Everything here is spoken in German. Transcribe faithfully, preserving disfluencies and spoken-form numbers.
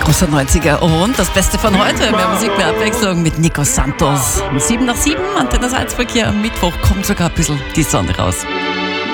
Großer neunziger und das Beste von heute. Mehr Musik, mehr Abwechslung mit Nico Santos. Um sieben nach sieben, Antenne Salzburg hier am Mittwoch kommt sogar ein bisschen die Sonne raus.